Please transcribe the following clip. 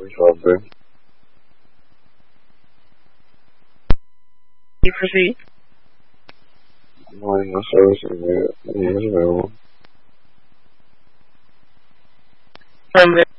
Something. You proceed. No sé si me From